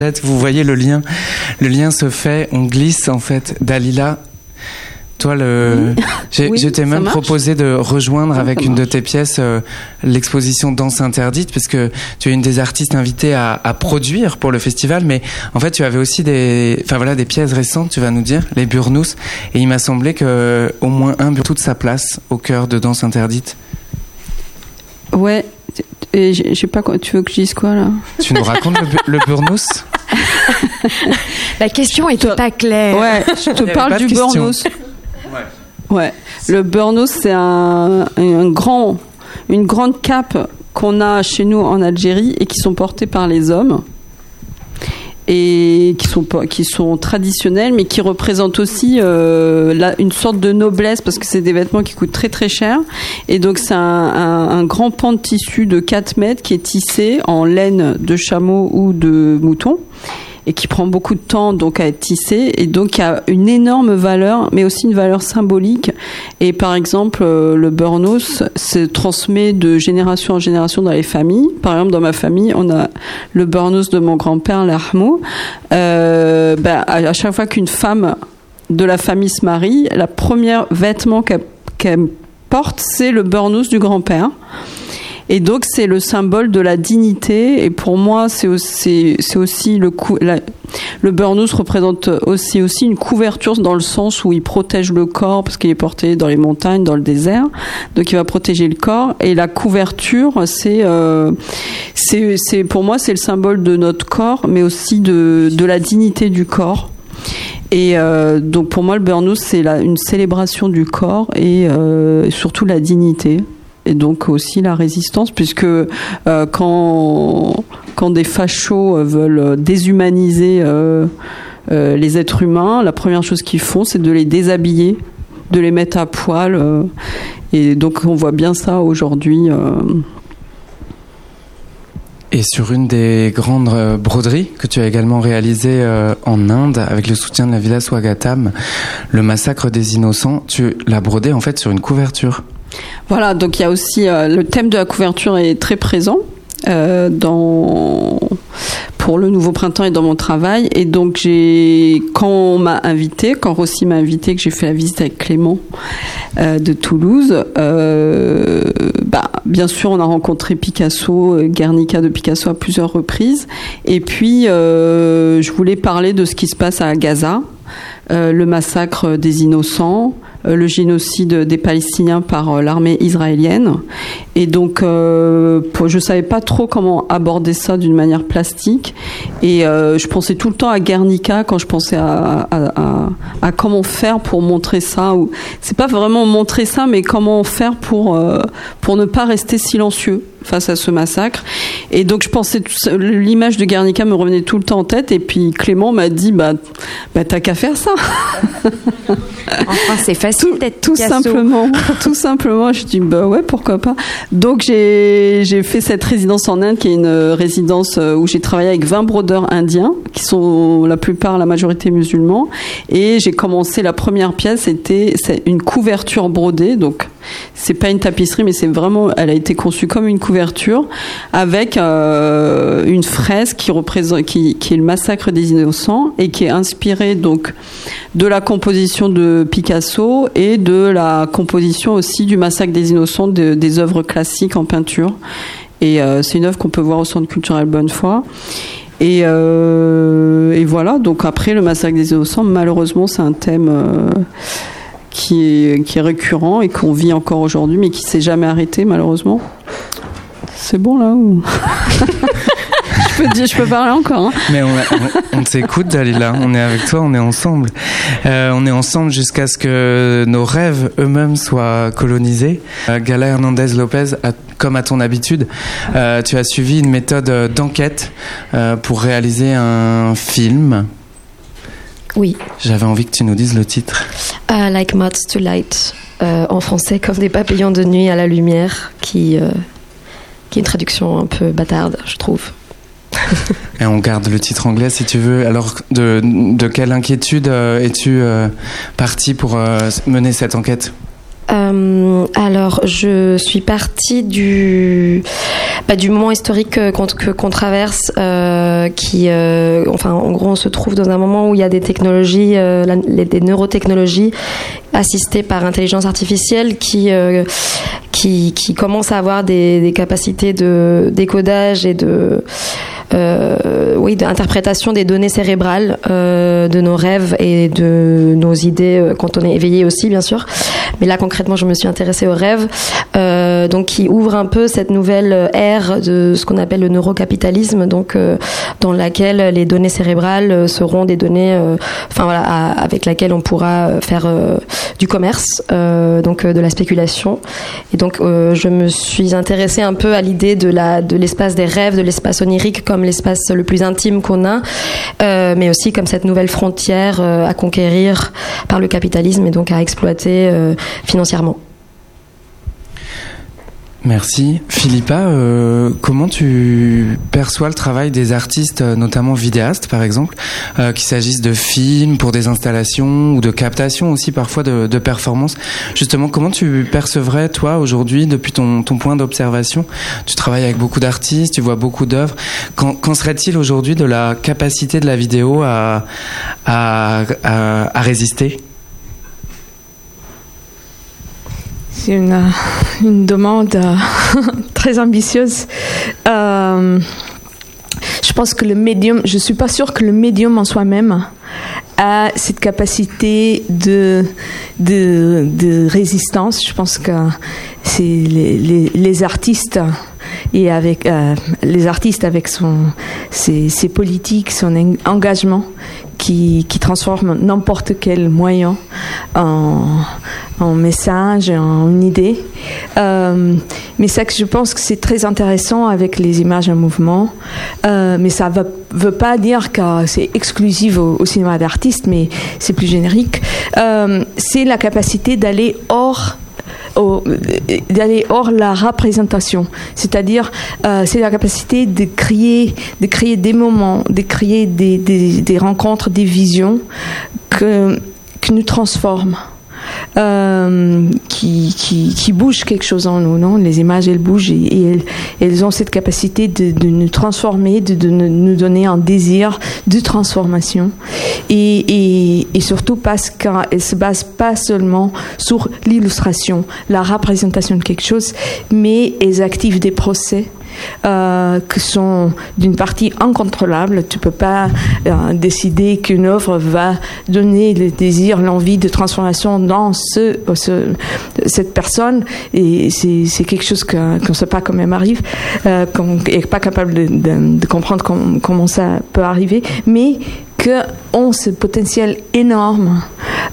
Vous voyez le lien se fait, on glisse en fait. Dalila, toi, je t'ai même proposé de rejoindre avec une de tes pièces l'exposition Danse interdite, parce que tu es une des artistes invitées à produire pour le festival, mais en fait tu avais aussi des pièces récentes, tu vas nous dire, les Burnous, et il m'a semblé que au moins un toute sa place au cœur de Danse interdite. Ouais. Et je sais pas quoi. Tu veux que je dise quoi là ? Tu nous racontes le Burnous ? La question était pas claire. Ouais, je te parle du Burnous. Ouais. Le Burnous, c'est une grande cape qu'on a chez nous en Algérie et qui sont portées par les hommes et qui sont traditionnels, mais qui représentent aussi une sorte de noblesse, parce que c'est des vêtements qui coûtent très très cher. Et donc c'est un grand pan de tissu de 4 mètres qui est tissé en laine de chameau ou de mouton, et qui prend beaucoup de temps donc à être tissé, et donc il y a une énorme valeur, mais aussi une valeur symbolique. Et par exemple, le Burnous se transmet de génération en génération dans les familles. Par exemple, dans ma famille, on a le Burnous de mon grand-père, l'Ahmou. À chaque fois qu'une femme de la famille se marie, la première vêtement qu'elle porte, c'est le Burnous du grand-père. Et donc c'est le symbole de la dignité, et pour moi c'est aussi le Burnous représente aussi une couverture, dans le sens où il protège le corps, parce qu'il est porté dans les montagnes, dans le désert, donc il va protéger le corps. Et la couverture, c'est pour moi c'est le symbole de notre corps, mais aussi de la dignité du corps. Et donc pour moi le Burnous c'est une célébration du corps et surtout la dignité. Et donc aussi la résistance, puisque quand des fachos veulent déshumaniser les êtres humains, la première chose qu'ils font, c'est de les déshabiller, de les mettre à poil. Et donc on voit bien ça aujourd'hui. Et sur une des grandes broderies que tu as également réalisées en Inde, avec le soutien de la Villa Swagatam, le massacre des innocents, tu l'as brodé en fait sur une couverture. Voilà, donc il y a aussi le thème de la couverture est très présent pour le nouveau printemps et dans mon travail. Et donc quand Rossi m'a invité, que j'ai fait la visite avec Clément de Toulouse, bien sûr on a rencontré Picasso, Guernica de Picasso à plusieurs reprises. Et puis je voulais parler de ce qui se passe à Gaza, le massacre des innocents, le génocide des Palestiniens par l'armée israélienne. Et donc je savais pas trop comment aborder ça d'une manière plastique, et je pensais tout le temps à Guernica quand je pensais à comment faire pour montrer ça, ou c'est pas vraiment montrer ça, mais comment faire pour ne pas rester silencieux face à ce massacre. Et donc je pensais, l'image de Guernica me revenait tout le temps en tête, et puis Clément m'a dit t'as qu'à faire ça. Enfin, c'est facile d'être tout simplement. Je dis ouais, pourquoi pas. Donc j'ai fait cette résidence en Inde, qui est une résidence où j'ai travaillé avec 20 brodeurs indiens, qui sont la majorité musulmans, et j'ai commencé, la première pièce c'est une couverture brodée, donc c'est pas une tapisserie, mais c'est vraiment, elle a été conçue comme une couverture, avec une fresque qui est le massacre des innocents, et qui est inspirée donc de la composition de Picasso et de la composition aussi du massacre des innocents, des œuvres classiques en peinture. Et c'est une œuvre qu'on peut voir au Centre culturel Bonnefoy. Et voilà, donc après le massacre des innocents, malheureusement c'est un thème qui est récurrent et qu'on vit encore aujourd'hui, mais qui s'est jamais arrêté malheureusement. C'est bon là ou... Je peux parler encore. Hein. Mais on t'écoute, Dalila. On est avec toi, on est ensemble. On est ensemble jusqu'à ce que nos rêves eux-mêmes soient colonisés. Gala Hernandez Lopez, comme à ton habitude, tu as suivi une méthode d'enquête pour réaliser un film. Oui. J'avais envie que tu nous dises le titre. Like Moths to Light, en français, comme des papillons de nuit à la lumière, qui est une traduction un peu bâtarde, je trouve. Et on garde le titre anglais si tu veux. Alors, de quelle inquiétude es-tu partie pour mener cette enquête ? Alors, je suis partie du moment historique qu'on traverse, qui, en gros, on se trouve dans un moment où il y a des technologies, des neurotechnologies assistées par intelligence artificielle qui commencent à avoir des capacités de décodage et d'interprétation des données cérébrales, de nos rêves et de nos idées quand on est éveillé aussi, bien sûr. Mais là, concrètement, je me suis intéressée aux rêves, donc qui ouvre un peu cette nouvelle ère de ce qu'on appelle le neurocapitalisme, donc dans laquelle les données cérébrales seront des données, avec laquelle on pourra faire du commerce, donc de la spéculation. Et donc, je me suis intéressée un peu à l'idée de l'espace des rêves, de l'espace onirique comme l'espace le plus intime qu'on a, mais aussi comme cette nouvelle frontière à conquérir par le capitalisme et donc à exploiter financièrement. Merci. Philippa, comment tu perçois le travail des artistes, notamment vidéastes par exemple, qu'il s'agisse de films pour des installations ou de captations aussi parfois de performances. Justement, comment tu percevrais toi aujourd'hui, depuis ton point d'observation? Tu travailles avec beaucoup d'artistes, tu vois beaucoup d'œuvres. Qu'en serait-il aujourd'hui de la capacité de la vidéo à résister? C'est une demande très ambitieuse. Je pense que le médium, je suis pas sûre que le médium en soi-même a cette capacité de résistance. Je pense que c'est les artistes et avec les artistes avec ses politiques, son engagement qui transforme n'importe quel moyen en message, en une idée. Mais ça que je pense que c'est très intéressant avec les images en mouvement. Mais ça veut pas dire que c'est exclusif au cinéma d'artistes, mais c'est plus générique. C'est la capacité d'aller hors la représentation, c'est-à-dire c'est la capacité de créer des moments, de créer des rencontres, des visions que nous transforment. Qui bougent quelque chose en nous, non? Les images, elles bougent et elles ont cette capacité de nous transformer, de nous donner un désir de transformation et surtout parce qu'elles se basent pas seulement sur l'illustration, la représentation de quelque chose, mais elles activent des procès qui sont d'une partie incontrôlables. Tu peux pas décider qu'une œuvre va donner le désir, l'envie de transformation dans cette personne, et c'est quelque chose qu'on ne sait pas comment arrive, qu'on n'est pas capable de comprendre comment ça peut arriver, mais qu'on a ce potentiel énorme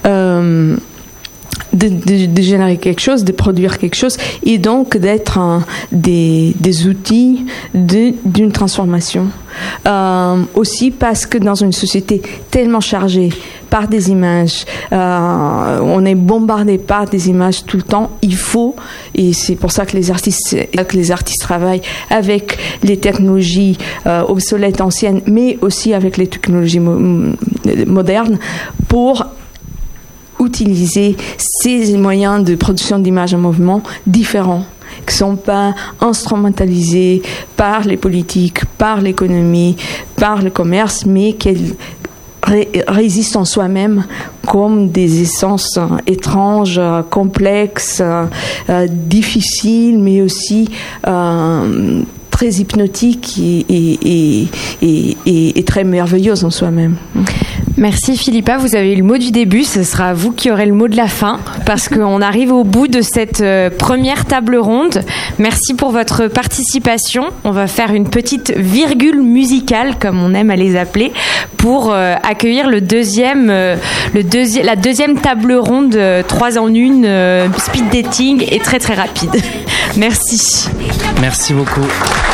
de générer quelque chose, de produire quelque chose, et donc d'être des outils d'une transformation. Aussi parce que dans une société tellement chargée par des images, on est bombardé par des images tout le temps, il faut, et c'est pour ça que les artistes travaillent avec les technologies obsolètes, anciennes, mais aussi avec les technologies modernes pour utiliser ces moyens de production d'images en mouvement différents, qui ne sont pas instrumentalisés par les politiques, par l'économie, par le commerce, mais qu'elles résistent en soi-même comme des essences étranges, complexes, difficiles, mais aussi très hypnotiques et très merveilleuses en soi-même. Merci Philippa, vous avez eu le mot du début, ce sera vous qui aurez le mot de la fin, parce qu'on arrive au bout de cette première table ronde. Merci pour votre participation. On va faire une petite virgule musicale, comme on aime à les appeler, pour accueillir la deuxième table ronde, 3 en 1, speed dating et très très rapide. Merci. Merci beaucoup.